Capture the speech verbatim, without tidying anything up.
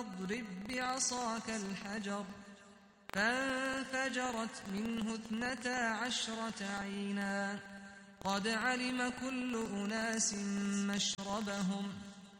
فاضرب بعصاك الحجر فانفجرت منه اثنتا عشرة عينا قد علم كل أناس مشربهم